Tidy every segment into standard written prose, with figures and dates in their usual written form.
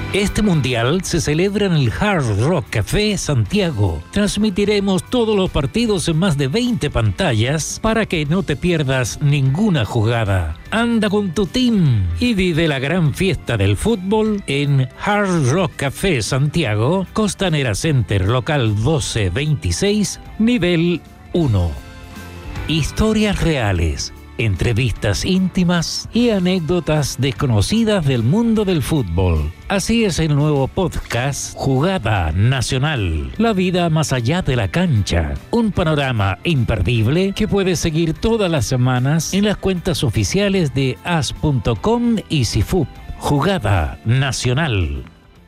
Este mundial se celebra en el Hard Rock Café Santiago. Transmitiremos todos los partidos en más de 20 pantallas para que no te pierdas ninguna jugada. Anda con tu team y vive la gran fiesta del fútbol en Hard Rock Café Santiago, Costanera Center, local 1226, nivel 1. Historias reales, entrevistas íntimas y anécdotas desconocidas del mundo del fútbol. Así es el nuevo podcast Jugada Nacional, la vida más allá de la cancha. Un panorama imperdible que puedes seguir todas las semanas en las cuentas oficiales de as.com y Cifub. Jugada Nacional.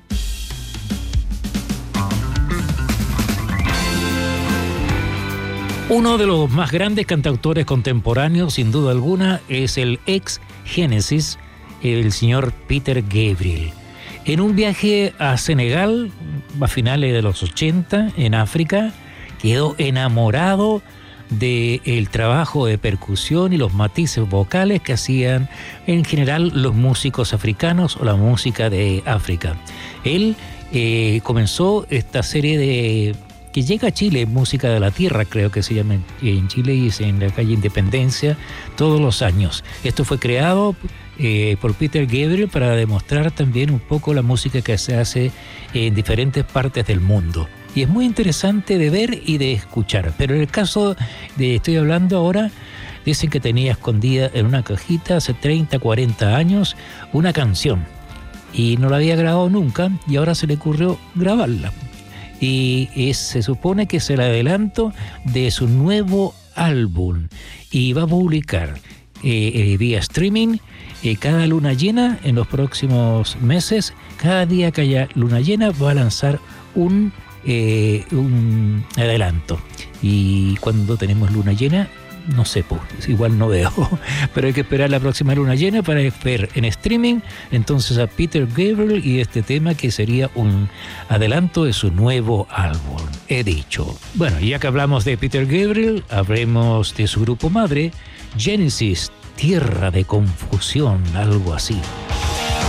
Uno de los más grandes cantautores contemporáneos, sin duda alguna, es el ex Genesis, el señor Peter Gabriel. En un viaje a Senegal, a finales de los 80, en África, quedó enamorado del trabajo de percusión y los matices vocales que hacían en general los músicos africanos o la música de África. Él comenzó esta serie de... que llega a Chile, Música de la Tierra, creo que se llama en Chile, y es en la calle Independencia, todos los años. Esto fue creado por Peter Gabriel para demostrar también un poco la música que se hace en diferentes partes del mundo. Y es muy interesante de ver y de escuchar. Pero en el caso de estoy hablando ahora, dicen que tenía escondida en una cajita hace 30, 40 años una canción. Y no la había grabado nunca, y ahora se le ocurrió grabarla. Y se supone que es el adelanto de su nuevo álbum y va a publicar vía streaming cada luna llena en los próximos meses. Cada día que haya luna llena va a lanzar un adelanto, y cuando tenemos luna llena no sé, pues, igual no veo, pero hay que esperar la próxima luna llena para ver en streaming entonces a Peter Gabriel y este tema que sería un adelanto de su nuevo álbum, he dicho. Bueno, ya que hablamos de Peter Gabriel, hablemos de su grupo madre, Genesis, Tierra de Confusión, algo así.